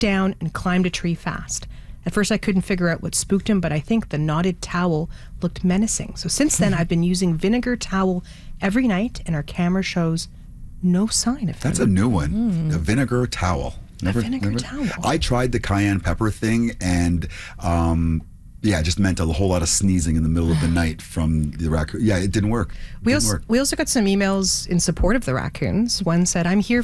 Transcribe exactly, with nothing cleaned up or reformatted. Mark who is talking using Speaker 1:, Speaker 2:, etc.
Speaker 1: down and climbed a tree fast. At first, I couldn't figure out what spooked him, but I think the knotted towel looked menacing. So since then, I've been using vinegar towel every night, and our camera shows no sign of him.
Speaker 2: That's a new one. Mm. A vinegar towel.
Speaker 1: Never, a vinegar never, towel.
Speaker 2: I tried the cayenne pepper thing, and um, yeah, it just meant a whole lot of sneezing in the middle of the night from the raccoon. Yeah, it didn't work. It
Speaker 1: we
Speaker 2: didn't
Speaker 1: also
Speaker 2: work.
Speaker 1: we also got some emails in support of the raccoons. One said, "I'm here